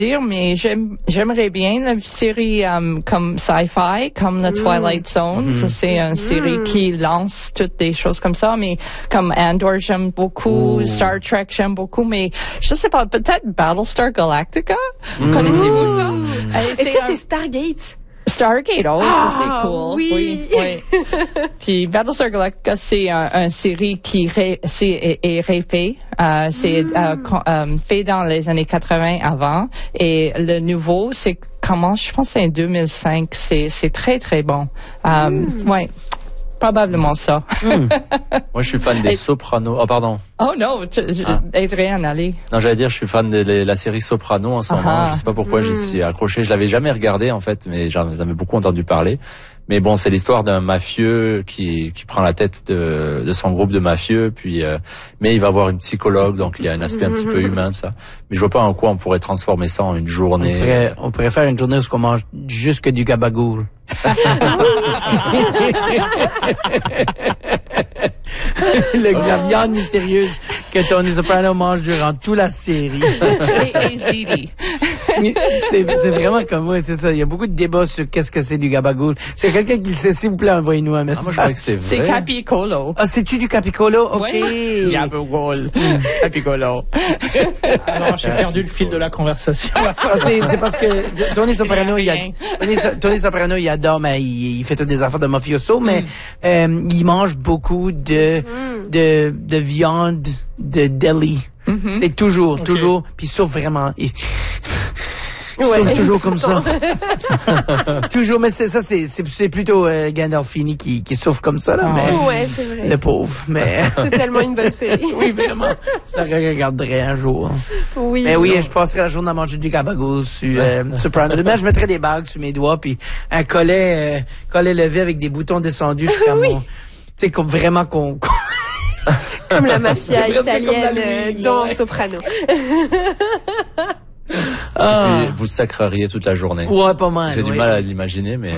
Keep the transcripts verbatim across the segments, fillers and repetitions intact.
dire, mais j'aime, j'aimerais bien la série um, comme sci-fi, comme The Twilight Zone. Mm. Ça, c'est une série mm. qui lance toutes des choses comme ça, mais comme Andor, j'aime beaucoup, Ooh. Star Trek, j'aime beaucoup, mais je sais pas, peut-être Battlestar Galactica? Mm. Connaissez-vous ça? Mm. Euh, Est-ce que c'est Stargate? Stargate, oh, ah, ça c'est cool. Oui. oui, oui. Puis Battlestar Galactica, c'est un, un série qui ré, c'est, est, est refait. Euh, c'est mm. euh, con, euh, fait dans les années quatre-vingts avant. Et le nouveau, c'est comment, je pense que c'est en deux mille cinq. C'est, c'est très, très bon. Euh, mm. Ouais. Probablement ça. Hmm. Moi, je suis fan des Sopranos. Oh, pardon. Oh non, tu, ah. Adrien, allez. Non, j'allais dire, je suis fan de la, la série Sopranos en ce moment. Uh-huh. Je sais pas pourquoi mm. j'y suis accroché. Je l'avais jamais regardé, en fait, mais j'en avais beaucoup entendu parler. Mais bon, c'est l'histoire d'un mafieux qui qui prend la tête de de son groupe de mafieux, puis euh, mais il va voir une psychologue, donc il y a un aspect un petit peu humain de ça. Mais je vois pas en quoi on pourrait transformer ça en une journée. On pourrait, on pourrait faire une journée où on mange juste que du gabagool. Le, la viande mystérieuse que Tony Soprano mange durant toute la série. Et Ziti. c'est, c'est vraiment comme moi, c'est ça. Il y a beaucoup de débats sur qu'est-ce que c'est du gabagool. C'est quelqu'un qui le sait, s'il vous plaît, envoyez-nous un message. Ah, moi, je crois que c'est vrai. C'est Capicolo. Ah, c'est-tu du Capicolo? OK. Ouais. Gabagool. Capicolo. Alors, j'ai perdu le fil de la conversation. Ah, c'est, c'est parce que Tony Soprano, il, a, Tony, Tony Soprano, il adore, mais il, il fait toutes des affaires de mafioso, mais mm. euh, il mange beaucoup de, mm. de, de viande de deli. Mm-hmm. C'est toujours, okay. toujours, puis sauf vraiment... Il, Ouais, sauf toujours comme ça. Toujours, mais c'est ça, c'est c'est, c'est plutôt euh, Gandolfini qui qui souffre comme ça là. Oh, mais ouais, c'est vrai. Le pauvre, mais c'est tellement une bonne série. Oui, vraiment. Je la regarderai un jour. Oui. Mais oui, je passerai la journée à manger du gabagool sur euh, Soprano. Demain, je mettrai des bagues sur mes doigts puis un collet euh, collet levé avec des boutons descendus jusqu'à oui. mon, tu sais, comme vraiment qu'on, qu'on... comme la mafia italienne euh, dans ouais. Soprano. Ah. Vous sacreriez toute la journée. Ouais, pas mal. J'ai ouais. du mal à l'imaginer, mais...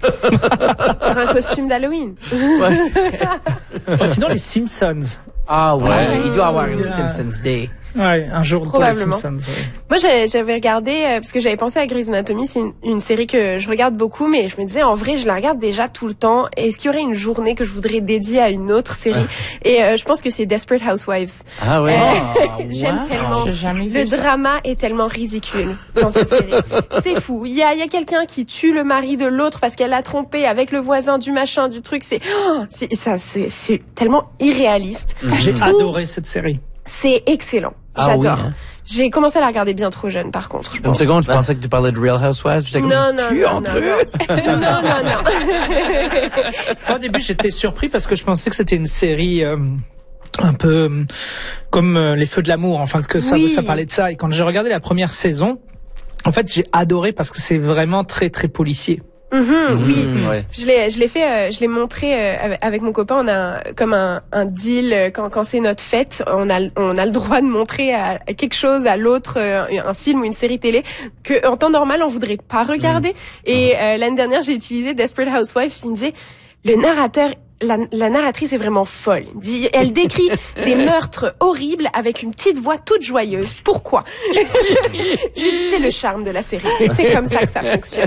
Par un costume d'Halloween. Ouais, c'est... oh, sinon, les Simpsons. Ah ouais, ouais. Il doit avoir une Simpsons Day. Ouais, un jour pour les Simpsons. Ouais. Moi, j'avais, j'avais regardé, euh, parce que j'avais pensé à Grey's Anatomy, c'est une, une série que je regarde beaucoup, mais je me disais, en vrai, je la regarde déjà tout le temps. Est-ce qu'il y aurait une journée que je voudrais dédier à une autre série? Ouais. Et euh, je pense que c'est Desperate Housewives. Ah ouais. Euh, oh, j'aime wow. tellement. J'ai jamais vu Le ça. drama est tellement ridicule dans cette série. C'est fou. Il y a, il y a quelqu'un qui tue le mari de l'autre parce qu'elle l'a trompé avec le voisin du machin, du truc. C'est, oh, c'est ça, c'est, c'est tellement irréaliste. J'ai Tout, adoré cette série. C'est excellent. Ah, j'adore. Oui, hein? J'ai commencé à la regarder bien trop jeune, par contre. Je Une pense. seconde, je pensais que tu parlais de Real Housewives. J'étais comme, non, non, tu non, entre non, eux. non, non, non. Au début, j'étais surpris parce que je pensais que c'était une série euh, un peu euh, comme euh, Les Feux de l'amour, enfin que ça, oui. ça parlait de ça. Et quand j'ai regardé la première saison, en fait, j'ai adoré parce que c'est vraiment très, très policier. Mm-hmm, oui, mmh, ouais. je l'ai, je l'ai fait, euh, je l'ai montré euh, avec mon copain. On a comme un, un deal euh, quand, quand c'est notre fête, on a, on a le droit de montrer à, à quelque chose à l'autre, euh, un film ou une série télé que en temps normal on voudrait pas regarder. Mmh. Et euh, l'année dernière, j'ai utilisé Desperate Housewives. Il me disait, le narrateur. La, la narratrice est vraiment folle. Elle décrit des meurtres horribles avec une petite voix toute joyeuse. Pourquoi? Je dis, c'est le charme de la série. C'est comme ça que ça fonctionne.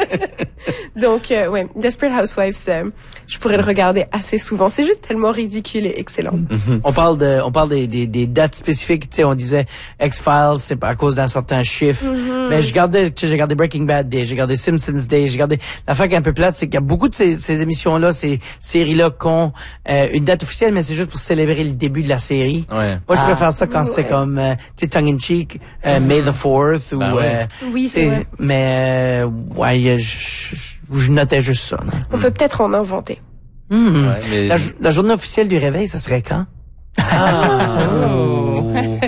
Donc, euh, ouais, Desperate Housewives, euh, je pourrais le regarder assez souvent. C'est juste tellement ridicule et excellent. Mm-hmm. On parle de, on parle des, des, des dates spécifiques. Tu sais, on disait X-Files, c'est à cause d'un certain chiffre. Mm-hmm. Mais je regardais, tu sais, j'ai regardé Breaking Bad Day, j'ai regardé Simpsons Day, j'ai regardé. L'affaire qui est un peu plate, c'est qu'il y a beaucoup de ces, ces émissions-là, ces séries-là, qu'on euh, une date officielle, mais c'est juste pour célébrer le début de la série. Ouais. Moi, je ah, préfère ça quand ouais. c'est comme, euh, tu sais, tongue in cheek, euh, May the fourth ou. Ben ouais. euh, oui, c'est vrai. Mais euh, ouais, je, je, je notais juste ça. Non? On mm. peut peut-être en inventer. Mm. Ouais, mais... la, la journée officielle du réveil, ça serait quand? Ah. Oh.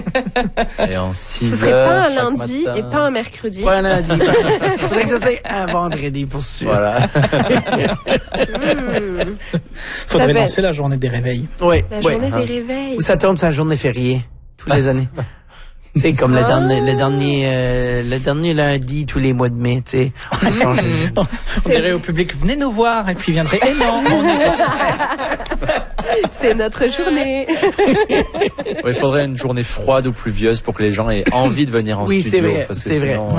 Et en six Ce serait heures, pas un chaque lundi matin. et pas un mercredi. Pas un lundi. Il faudrait que ça soit un vendredi pour sûr. Voilà. mmh. Faudrait Ça lancer la journée des réveils. Oui. La oui. journée Ah. des réveils. Ou ça tombe, c'est la journée fériée. Tous les années. C'est comme le Ah. dernier, le dernier, euh, le dernier lundi tous les mois de mai, tu sais. On change. On dirait au public, venez nous voir, et puis viendrait, eh non, on est pas. C'est notre journée. Ouais, il faudrait une journée froide ou pluvieuse pour que les gens aient envie de venir en Oui, studio. c'est vrai, parce que c'est vrai. sinon,